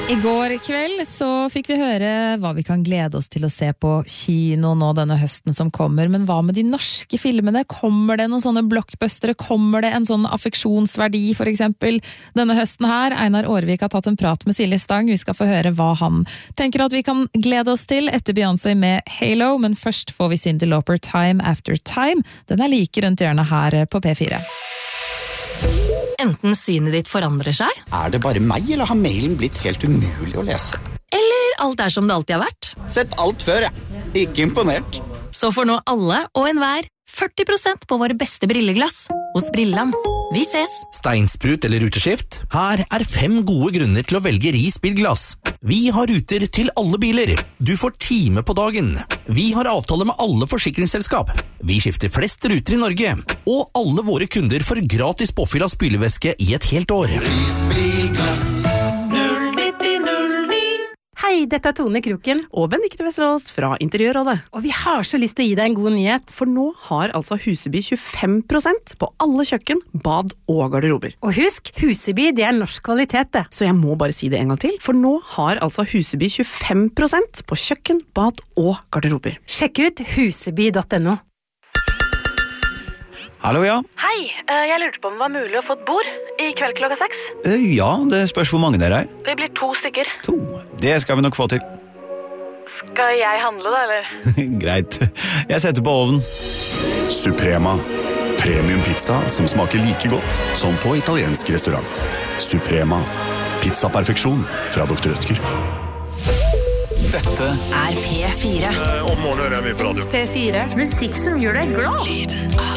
I går kveld så fikk vi høre hva vi kan glede oss til å se på kino nå denne høsten som kommer, men hva med de norske filmene? Kommer det noen sånne blockbustere? Kommer det en sånn affeksjonsverdi for eksempel denne høsten her? Einar Aarvik har tatt en prat med Silje Stang, vi skal få høre hva han tenker at vi kan glede oss til etter Beyoncé med Halo, men først får vi Cyndi Lauper Time After Time. Den er like rundt hjørnet her på P4. Enten synet ditt forandrer seg, Er det bare meg, eller har mailen blitt helt umulig å lese? eller alt er som det alltid har vært. Sett alt før, jeg. Ikke imponert. Så får nå alle og enhver 40% på våre beste brilleglass hos Brilland. Vi ses! Steinsprut eller ruteskift? Her er 5 gode grunner til å velge Ris bilglass. Vi har ruter til alle biler. Du får time på dagen. Vi har avtale med alle forsikringsselskap. Vi skifter flest ruter i Norge. Og alle våre kunder får gratis påfyll av spylevæske i et helt år. Ris bilglass. Hei, dette er Tone Kroken og Benedikte Vesterås fra Interiørrådet. Og vi har så lyst til å gi deg en god nyhet, for nå har altså Huseby 25% på alle kjøkken, bad og garderober. Og husk, Huseby det er norsk kvalitet det. Så jeg må bare si det en gang til, for nå har altså Huseby 25% på kjøkken, bad og garderober. Sjekk ut huseby.no. Hallo, ja. Hei, jeg lurte på om det var mulig å få et bord i kveld klokka 6. Ja, det spørs hvor mange dere er. Vi blir 2 stykker. 2. Det skal vi nok få til. Skal jeg handle da, eller? Greit. Jeg setter på ovnen. Suprema. Premium pizza som smaker like godt som på italiensk restaurant. Suprema. Pizzaperfeksjon fra Dr. Rødtger. Dette Er P4. Om morgenen hører jeg mye på radio. P4. Musikk som gjør deg glad. lyden av